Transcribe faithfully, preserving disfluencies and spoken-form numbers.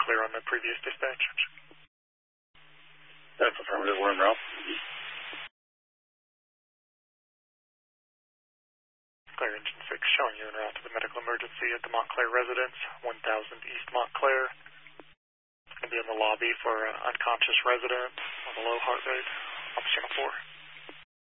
clear on the previous dispatch. That's affirmative. We're in route. Clear engine six, showing you en route to the medical emergency at the Montclair residence, one thousand East Montclair. Going to be in the lobby for an unconscious resident with a low heart rate. Option four.